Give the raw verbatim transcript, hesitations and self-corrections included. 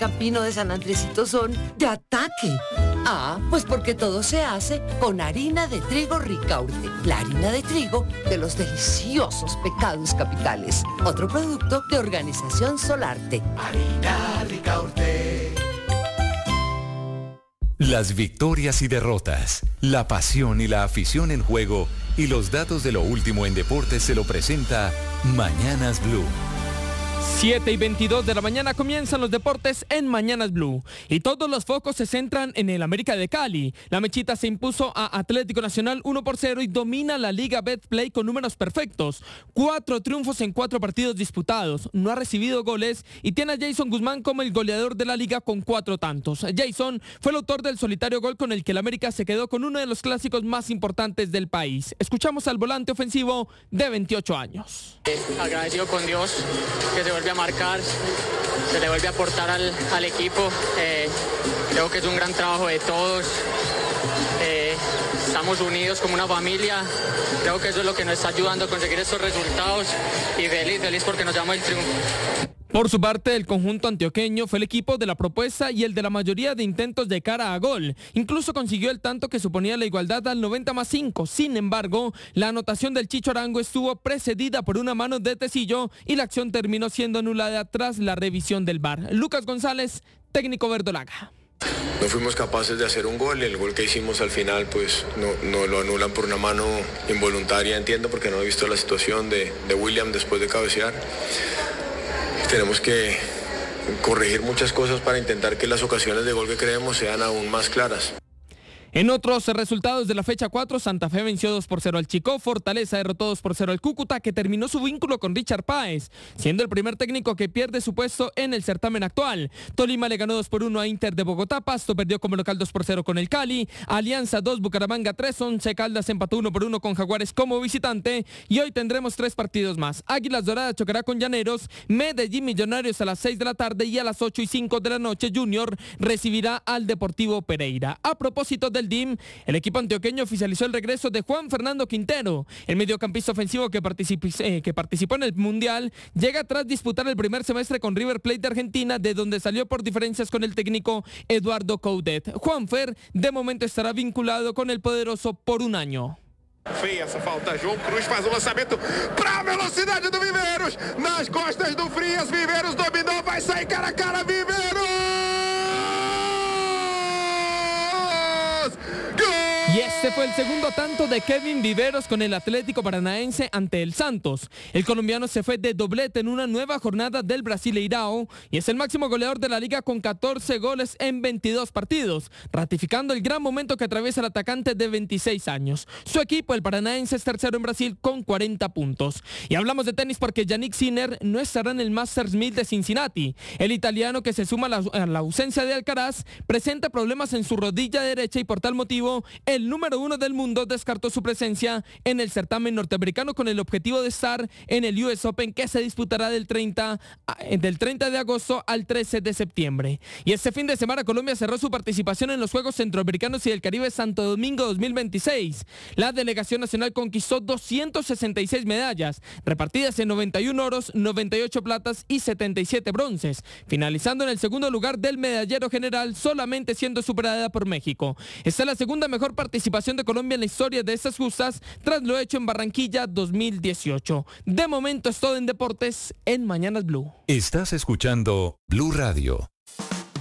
Campino de San Andresito son de ataque. Ah, pues porque todo se hace con harina de trigo Ricaurte, la harina de trigo de los deliciosos Pecados Capitales. Otro producto de Organización Solarte. Harina Ricaurte. Las victorias y derrotas, la pasión y la afición en juego y los datos de lo último en deportes se lo presenta Mañanas Blue. siete y veintidós de la mañana comienzan los deportes en Mañanas Blue y todos los focos se centran en el América de Cali. La Mechita se impuso a Atlético Nacional uno por cero y domina la Liga Betplay con números perfectos. Cuatro triunfos en cuatro partidos disputados, no ha recibido goles y tiene a Jason Guzmán como el goleador de la liga con cuatro tantos. Jason fue el autor del solitario gol con el que el América se quedó con uno de los clásicos más importantes del país. Escuchamos al volante ofensivo de veintiocho años. Eh, agradecido con Dios que se vuelve a marcar, se le vuelve a aportar al, al equipo. Eh, creo que es un gran trabajo de todos. Eh, estamos unidos como una familia. Creo que eso es lo que nos está ayudando a conseguir estos resultados y feliz, feliz porque nos llevamos el triunfo. Por su parte, el conjunto antioqueño fue el equipo de la propuesta y el de la mayoría de intentos de cara a gol. Incluso consiguió el tanto que suponía la igualdad al noventa más cinco. Sin embargo, la anotación del Chicho Arango estuvo precedida por una mano de Tecillo y la acción terminó siendo anulada tras la revisión del V A R. Lucas González, técnico verdolaga. No fuimos capaces de hacer un gol, el gol que hicimos al final pues no, no lo anulan por una mano involuntaria, entiendo, porque no he visto la situación de, de William después de cabecear. Tenemos que corregir muchas cosas para intentar que las ocasiones de gol que creemos sean aún más claras. En otros resultados de la fecha cuatro, Santa Fe venció dos por cero al Chicó, Fortaleza derrotó dos por cero al Cúcuta, que terminó su vínculo con Richard Páez, siendo el primer técnico que pierde su puesto en el certamen actual. Tolima le ganó dos por uno a Inter de Bogotá, Pasto perdió como local dos por cero con el Cali, Alianza dos, Bucaramanga tres, Once Caldas empató uno por uno con Jaguares como visitante, y hoy tendremos tres partidos más. Águilas Doradas chocará con Llaneros, Medellín Millonarios a las seis de la tarde y a las ocho y cinco de la noche Junior recibirá al Deportivo Pereira. A propósito del D I M, el equipo antioqueño oficializó el regreso de Juan Fernando Quintero. El mediocampista ofensivo que participó, eh, que participó en el Mundial llega tras disputar el primer semestre con River Plate de Argentina, de donde salió por diferencias con el técnico Eduardo Coudet. Juanfer de momento estará vinculado con el poderoso por un año. Feia essa falta, João Cruz faz o lançamento para a velocidade do Viveiros, nas costas do Frias, Viveiros dominou, vai sair cara a cara, Viveiros! Y este fue el segundo tanto de Kevin Viveros con el Atlético Paranaense ante el Santos. El colombiano se fue de doblete en una nueva jornada del Brasileirao y es el máximo goleador de la liga con catorce goles en veintidós partidos, ratificando el gran momento que atraviesa el atacante de veintiséis años. Su equipo, el Paranaense, es tercero en Brasil con cuarenta puntos. Y hablamos de tenis porque Yannick Sinner no estará en el Masters mil de Cincinnati. El italiano, que se suma a la, a la ausencia de Alcaraz, presenta problemas en su rodilla derecha y por tal motivo el número uno del mundo descartó su presencia en el certamen norteamericano con el objetivo de estar en el U S Open, que se disputará del treinta, del treinta de agosto al trece de septiembre. Y este fin de semana Colombia cerró su participación en los Juegos Centroamericanos y del Caribe Santo Domingo dos mil veintiséis. La delegación nacional conquistó doscientas sesenta y seis medallas, repartidas en noventa y uno oros, noventa y ocho platas y setenta y siete bronces, finalizando en el segundo lugar del medallero general, solamente siendo superada por México. Esta es la segunda mejor participación de Colombia en la historia de estas justas, tras lo hecho en Barranquilla dos mil dieciocho. De momento es todo en deportes en Mañanas Blue. Estás escuchando Blue Radio.